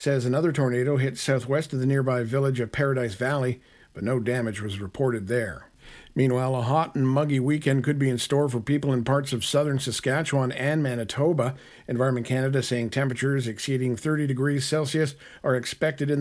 says another tornado hit southwest of the nearby village of Paradise Valley, but no damage was reported there. Meanwhile, a hot and muggy weekend could be in store for people in parts of southern Saskatchewan and Manitoba. Environment Canada saying temperatures exceeding 30 degrees Celsius are expected in